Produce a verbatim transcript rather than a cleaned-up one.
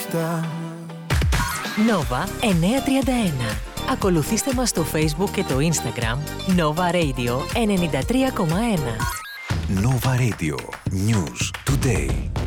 μπροστά. Nova εννιακόσια τριάντα ένα. Ακολουθήστε μας στο Facebook και το Instagram Nova Radio ενενήντα τρία κόμμα ένα. Nova Radio. News Today.